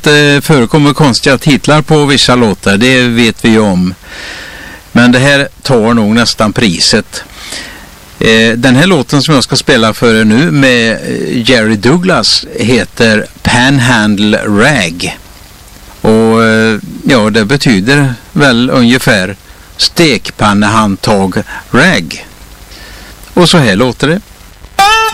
det förekommer konstiga titlar på vissa låtar, det vet vi ju om. Men det här tar nog nästan priset. Den här låten som jag ska spela för er nu med Jerry Douglas heter Panhandle Rag. Och ja, det betyder väl ungefär stekpannehandtag rag. Och så här låter det.